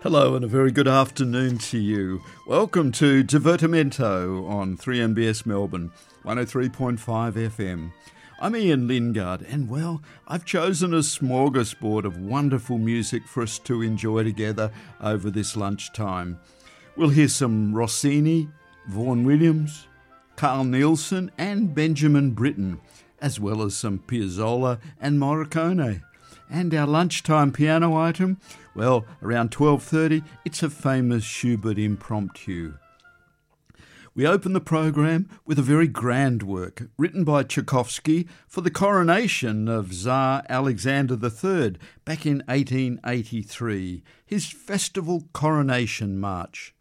Hello and a very good afternoon to you. Welcome to Divertimento on 3MBS Melbourne, 103.5 FM. I'm Ian Lingard and, well, I've chosen a smorgasbord of wonderful music for us to enjoy together over this lunchtime. We'll hear some Rossini, Vaughan Williams, Carl Nielsen and Benjamin Britten, as well as some Piazzolla and Morricone. And our lunchtime piano item, well, around 12:30, it's a famous Schubert impromptu. We open the program with a very grand work written by Tchaikovsky for the coronation of Tsar Alexander III back in 1883, his Festival Coronation March.